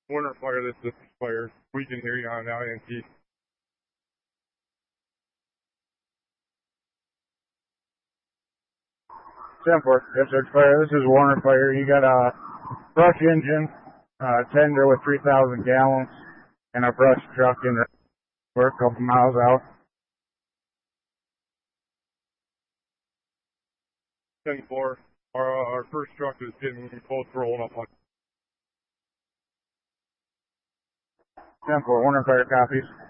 Warner Fire, this is Fire. We can hear you on INT. 10-4, District Fire. This is Warner Fire. You got a brush engine, tender with 3,000 gallons, and a brush truck in the work a couple miles out. 10-4. Our first truck is getting close to rolling up on. 10-4, Warner Fire copies.